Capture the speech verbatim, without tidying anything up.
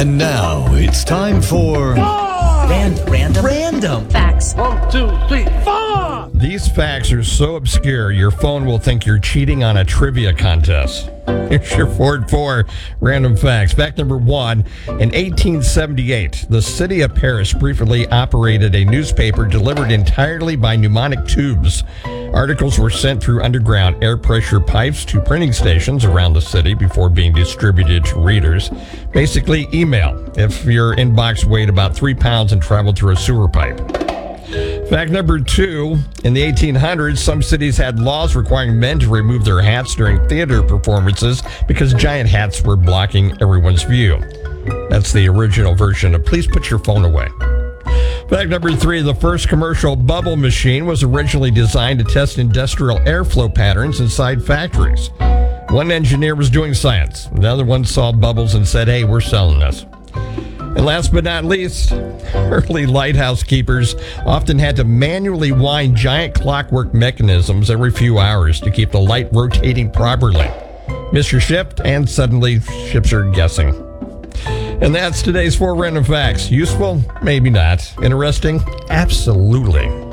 And now it's time for Rand, random, random facts. One, two, three, four. These facts are so obscure, your phone will think you're cheating on a trivia contest. Here's your Ford four random facts. Fact number one, in eighteen seventy-eight, the city of Paris briefly operated a newspaper delivered entirely by pneumatic tubes. Articles were sent through underground air pressure pipes to printing stations around the city before being distributed to readers. Basically, email if your inbox weighed about three pounds and traveled through a sewer pipe. Fact number two, in the eighteen hundreds, some cities had laws requiring men to remove their hats during theater performances because giant hats were blocking everyone's view. That's the original version of Please Put Your Phone Away. Fact number three, the first commercial bubble machine was originally designed to test industrial airflow patterns inside factories. One engineer was doing science. The other one saw bubbles and said, hey, we're selling this. And last but not least, early lighthouse keepers often had to manually wind giant clockwork mechanisms every few hours to keep the light rotating properly. Miss your ship, and suddenly ships are guessing. And that's today's four random facts. Useful? Maybe not. Interesting? Absolutely.